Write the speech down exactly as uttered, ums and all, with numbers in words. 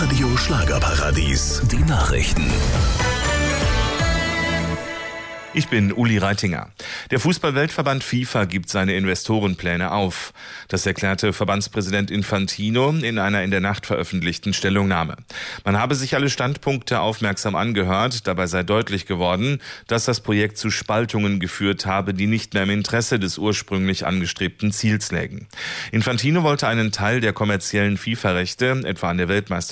Radio Schlagerparadies. Die Nachrichten. Ich bin Uli Reitinger. Der Fußball-Weltverband FIFA gibt seine Investorenpläne auf. Das erklärte Verbandspräsident Infantino in einer in der Nacht veröffentlichten Stellungnahme. Man habe sich alle Standpunkte aufmerksam angehört. Dabei sei deutlich geworden, dass das Projekt zu Spaltungen geführt habe, die nicht mehr im Interesse des ursprünglich angestrebten Ziels lägen. Infantino wollte einen Teil der kommerziellen FIFA-Rechte, etwa an der Weltmeisterschaft,